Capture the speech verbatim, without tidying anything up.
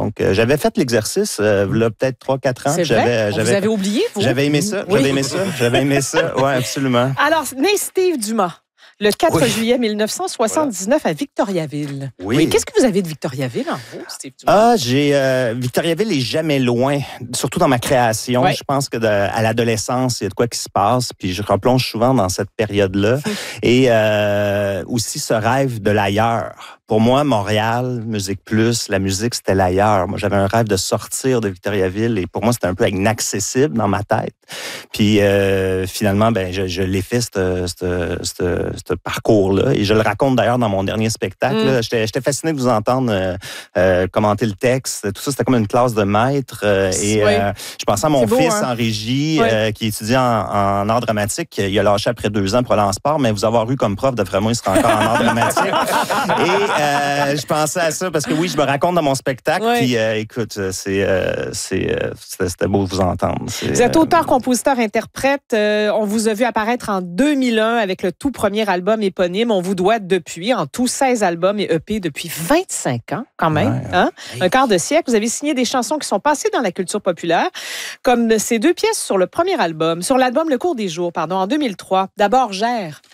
Donc, euh, j'avais fait l'exercice, euh, là, peut-être trois quatre ans. C'est j'avais, vrai? j'avais, vous avez oublié, vous? J'avais aimé ça, Oui. j'avais aimé ça, j'avais aimé ça, oui, absolument. Alors, né Steve Dumas, le quatre Oui. juillet mille neuf cent soixante-dix-neuf voilà. à Victoriaville. Oui. oui. Qu'est-ce que vous avez de Victoriaville en vous, Steve Dumas? Ah, j'ai... Euh, Victoriaville est jamais loin, surtout dans ma création. Ouais. Je pense que de, à l'adolescence, il y a de quoi qui se passe, puis je replonge souvent dans cette période-là. Et euh, aussi ce rêve de l'ailleurs. Pour moi, Montréal, Musique Plus, la musique, c'était l'ailleurs. Moi, j'avais un rêve de sortir de Victoriaville et pour moi, c'était un peu inaccessible dans ma tête. Puis euh, finalement, ben, je, je l'ai fait, ce parcours-là. Et je le raconte d'ailleurs dans mon dernier spectacle. Mm. J'étais, j'étais fasciné de vous entendre euh, euh, commenter le texte. Tout ça, c'était comme une classe de maître. Euh, et oui. euh, je pensais à mon beau, fils hein? en régie, oui. euh, qui étudie en, en art dramatique. Il a lâché après deux ans pour aller en sport, mais vous avoir eu comme prof, d'après moi, il sera encore en art dramatique. Et euh, je pensais à ça parce que oui, je me raconte dans mon spectacle. Oui. Puis euh, écoute, c'est, euh, c'est, euh, c'était beau de vous entendre. Vous êtes auteur, compositeur, interprète. Euh, on vous a vu apparaître en deux mille un avec le tout premier album éponyme. On vous doit depuis, en tout, seize albums et E P depuis vingt-cinq ans, quand même. Ouais, hein? Ouais. Un quart de siècle. Vous avez signé des chansons qui sont passées dans la culture populaire, comme ces deux pièces sur le premier album, sur l'album Le Cours des jours, pardon, en deux mille trois. D'abord, Gère.